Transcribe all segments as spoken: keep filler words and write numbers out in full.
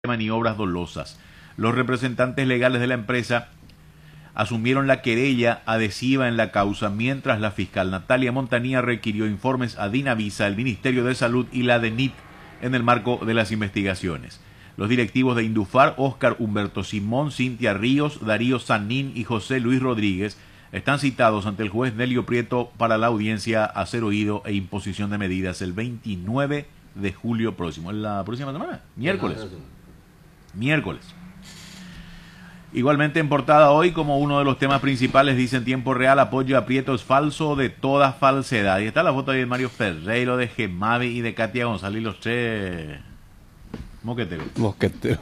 maniobras dolosas. Los representantes legales de la empresa asumieron la querella adhesiva en la causa, mientras la fiscal Natalia Montanía requirió informes a Dinavisa, el Ministerio de Salud y la DENIT en el marco de las investigaciones. Los directivos de Indufar, Óscar Humberto Simón, Cintia Ríos, Darío Sanín y José Luis Rodríguez, están citados ante el juez Nelio Prieto para la audiencia a ser oído e imposición de medidas el veintinueve de julio próximo. ¿La próxima semana? Miércoles. Miércoles. Igualmente en portada hoy, como uno de los temas principales, dice en tiempo real: apoyo a Prieto es falso de toda falsedad. Y está la foto ahí de Mario Ferreiro, de Gemavi y de Katia González, los tres mosqueteros. Mosquetero.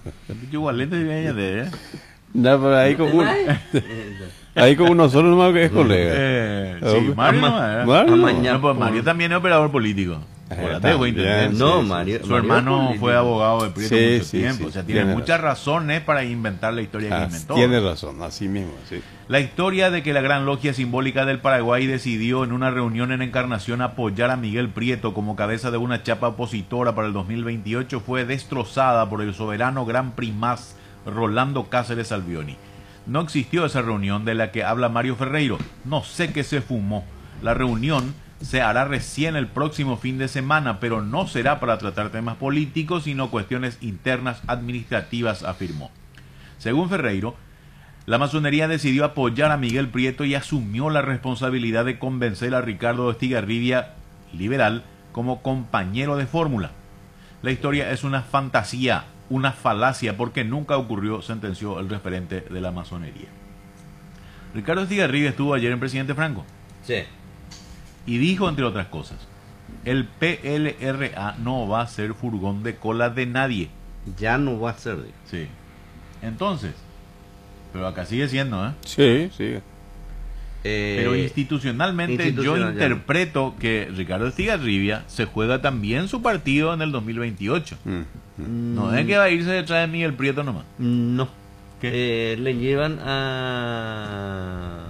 ¿eh? No, pero ahí con uno, ahí con uno solo nomás que es colega. Eh, sí, Mario, Ama, no, Mario, no, no, pues Mario también es operador político. También, no, sí, Mario, sí, su hermano fue abogado de Prieto sí, mucho sí, tiempo. Sí, o sea, tiene muchas razón. razones para inventar la historia ah, que inventó. Tiene razón, así mismo, sí. La historia de que la Gran Logia Simbólica del Paraguay decidió en una reunión en Encarnación apoyar a Miguel Prieto como cabeza de una chapa opositora para el dos mil veintiocho fue destrozada por el soberano gran primaz Rolando Cáceres Albioni. No existió esa reunión de la que habla Mario Ferreiro. No sé qué se fumó. La reunión se hará recién el próximo fin de semana, pero no será para tratar temas políticos, sino cuestiones internas administrativas, afirmó. Según Ferreiro, la masonería decidió apoyar a Miguel Prieto y asumió la responsabilidad de convencer a Ricardo Estigarribia, liberal, como compañero de fórmula. La historia es una fantasía, una falacia, porque nunca ocurrió, sentenció el referente de la masonería. Ricardo Estigarribia estuvo ayer en Presidente Franco. Sí. Y dijo, entre otras cosas, el P L R A no va a ser furgón de cola de nadie. Ya no va a ser. Digo. Sí. Entonces, pero acá sigue siendo, ¿eh? Sí, sí. Eh, pero institucionalmente institucional, yo interpreto que Ricardo Estigarribia se juega también su partido en el dos mil veintiocho. Mm. No es que va a irse detrás de Miguel Prieto nomás. No. ¿Qué? Eh, le llevan a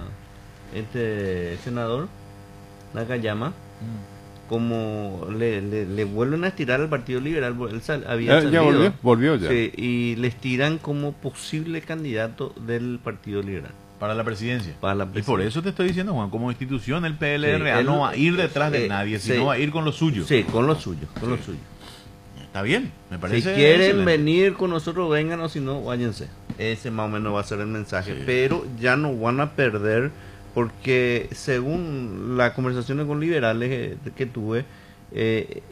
este senador Nakayama, mm. como le, le, le vuelven a estirar al Partido Liberal. Él sal, había eh, ya volvió, volvió ya. Sí, y le estiran como posible candidato del Partido Liberal. Para la presidencia. Para la presidencia. Y por eso te estoy diciendo, Juan, como institución el P L R A sí, no va a ir detrás de eh, nadie, sino sí. va a ir con lo suyo. Sí, con lo suyo, con sí. lo suyo. Está bien, me parece. Si quieren excelente. venir con nosotros, vengan, o si no, váyanse. Ese más o menos va a ser el mensaje. Sí. Pero ya no van a perder, porque según las conversaciones con liberales que tuve, eh,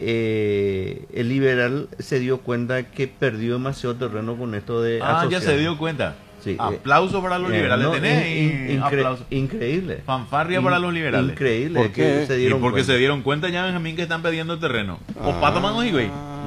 eh, el liberal se dio cuenta que perdió demasiado terreno con esto de Ah, asociar. ya se dio cuenta. Sí, aplauso eh, para los liberales. No, tenés in, in, incre aplauso. Increíble. Fanfarria in, para los liberales. Increíble. ¿Por qué? Que se dieron y porque cuenta. se dieron cuenta ya, Benjamín, que están perdiendo terreno. Ah. O pato mangos y güey.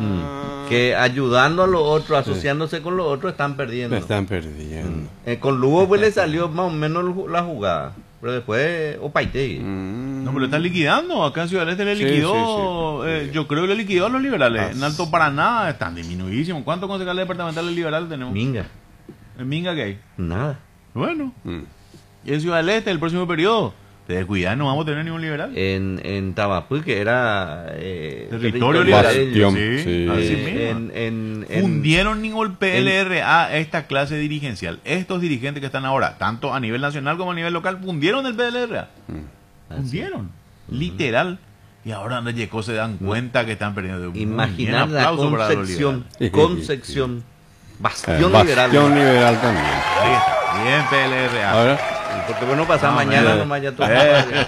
Mm. Que ayudando a los otros, asociándose sí. con los otros, están perdiendo. Están perdiendo. Mm. Eh, con Lugo pues le salió más o menos la jugada. Pero después, Opaite. Mm. No, pero están liquidando. Acá en Ciudad del Este le liquidó. Sí, sí, sí. Eh, yo creo que le liquidó a los liberales. Ah, en Alto Paraná están disminuidísimos. ¿Cuántos concejales departamentales liberales tenemos? Minga. ¿En Minga qué hay? Nada. Bueno. Mm. Y en Ciudad del Este, el próximo periodo, te descuidas, no vamos a tener ningún liberal. En, en Tabapú, que era eh, territorio liberal. Bastión, sí, sí. Así eh, mismo. En, en, en, Fundieron ningún P L R A en, esta clase dirigencial. Estos dirigentes que están ahora, tanto a nivel nacional como a nivel local, fundieron el P L R A. Mm. Fundieron. Uh-huh. Literal. Y ahora donde llegó se dan cuenta que están perdiendo. Imaginar la concepción. Concepción. Bastión, eh, liberal. Bastión liberal también. Ahí está. Bien P L R A. Ahora, porque bueno, pasa no, mañana nomás ya todo. Eh.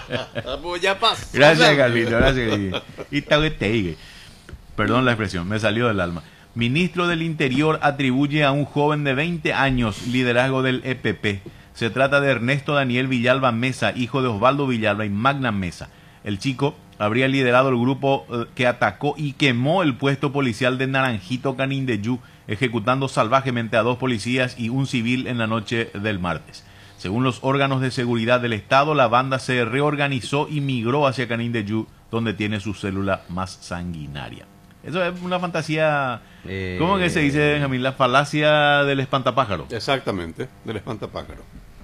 Ya pasa. Gracias, Carlito. Gracias. Y te Perdón la expresión, me salió del alma. Ministro del Interior atribuye a un joven de veinte años liderazgo del E P P. Se trata de Ernesto Daniel Villalba Mesa, hijo de Osvaldo Villalba y Magna Mesa. El chico habría liderado el grupo eh, que atacó y quemó el puesto policial de Naranjito Canindeyú, ejecutando salvajemente a dos policías y un civil en la noche del martes. Según los órganos de seguridad del Estado, la banda se reorganizó y migró hacia Canindeyú, donde tiene su célula más sanguinaria. Eso es una fantasía, eh, ¿cómo que se dice, Benjamín? La falacia del espantapájaro. Exactamente, del espantapájaro.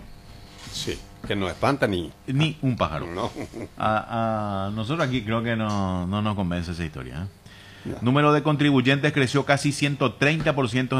Sí, que no espanta ni... Ni un pájaro. No. A, a nosotros aquí creo que no, no nos convence esa historia, ¿eh? Número de contribuyentes creció casi ciento treinta por ciento